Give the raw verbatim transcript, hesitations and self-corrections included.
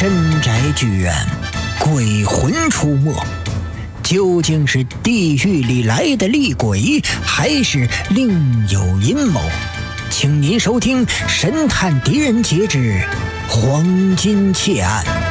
深宅剧院，鬼魂出没，究竟是地狱里来的厉鬼，还是另有阴谋？请您收听《神探狄仁杰之黄金窃案》。